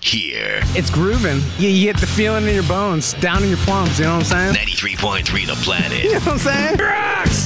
here. It's grooving. You get the feeling in your bones, down in your plums, you know what I'm saying? 93.3 The Planet. You know what I'm saying? Rocks!